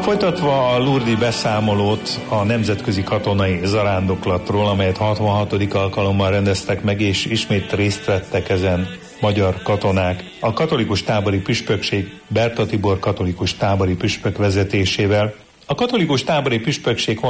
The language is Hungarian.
Folytatva a lurdi beszámolót a nemzetközi katonai zarándoklatról, amelyet 66. alkalommal rendeztek meg, és ismét részt vettek ezen magyar katonák. A katolikus tábori püspökség Berta Tibor katolikus tábori püspök vezetésével. A katolikus tábori püspökség